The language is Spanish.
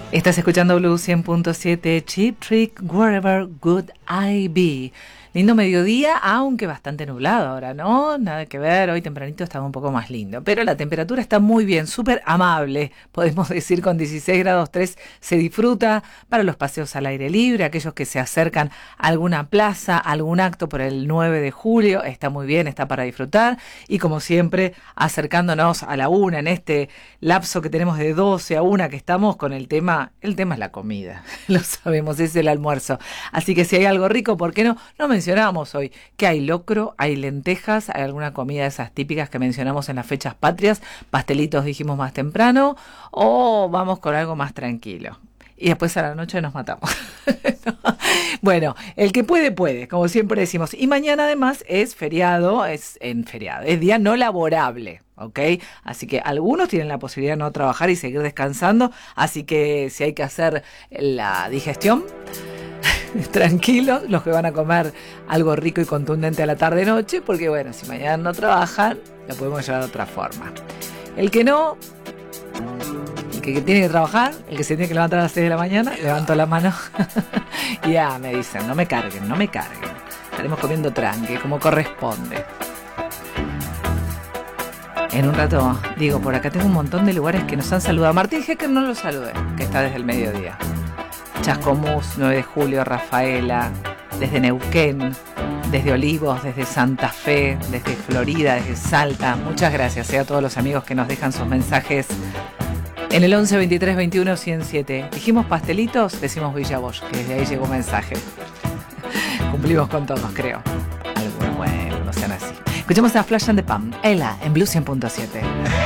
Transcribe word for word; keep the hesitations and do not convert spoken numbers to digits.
Estás escuchando Blue cien punto siete, Cheap Trick, Wherever Good I Be. Lindo mediodía, aunque bastante nublado ahora, ¿no? Nada que ver, hoy tempranito estaba un poco más lindo. Pero la temperatura está muy bien, súper amable, podemos decir, con dieciséis grados tres se disfruta para los paseos al aire libre, aquellos que se acercan a alguna plaza, a algún acto por el nueve de julio, está muy bien, está para disfrutar. Y como siempre, acercándonos a la una, en este lapso que tenemos de doce a una, que estamos con el tema, el tema es la comida, lo sabemos, es el almuerzo. Así que si hay algo rico, ¿por qué no? No mencionamos hoy que hay locro, hay lentejas, hay alguna comida de esas típicas que mencionamos en las fechas patrias, pastelitos dijimos más temprano, o vamos con algo más tranquilo. Y después a la noche nos matamos. Bueno, el que puede, puede, como siempre decimos. Y mañana además es feriado, es en feriado, es día no laborable, ¿ok? Así que algunos tienen la posibilidad de no trabajar y seguir descansando, así que si hay que hacer la digestión, tranquilos, los que van a comer algo rico y contundente a la tarde-noche, porque bueno, si mañana no trabajan, lo podemos llevar de otra forma. El que no, el que, que tiene que trabajar, el que se tiene que levantar a las seis de la mañana, levanto la mano y ya me dicen, no me carguen, no me carguen. Estaremos comiendo tranqui, como corresponde. En un rato, digo, por acá tengo un montón de lugares que nos han saludado. Martín Hecker no lo saludé, que está desde el mediodía. Chascomús, nueve de julio, Rafaela, desde Neuquén, desde Olivos, desde Santa Fe, desde Florida, desde Salta. Muchas gracias eh, a todos los amigos que nos dejan sus mensajes en el once veintitrés veintiuno ciento siete. Dijimos pastelitos, decimos Villa Bosch, que desde ahí llegó un mensaje. Cumplimos con todos, creo. Algunos, bueno, no sean así. Escuchemos a Flash and the Pan, Ella, en Blue cien punto siete.